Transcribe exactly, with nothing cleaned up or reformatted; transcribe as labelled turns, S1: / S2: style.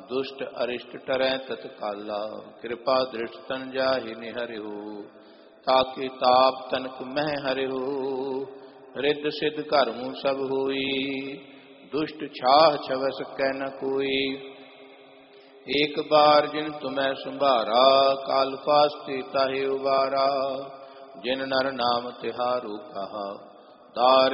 S1: दुष्ट अरिष्ट टरै तत्काला। कृपा दृष्ट तन जाहि निहरिहु ताकि ताप तनक मह हरिहु। रिद्ध सिद्ध कर्मु सब होई दुष्ट छाह छवस कै न कोई। एक बार जिन तुम्हें संभारा काल फास्ते ताहि उबारा। जिन नर नाम तिहारू कहा दार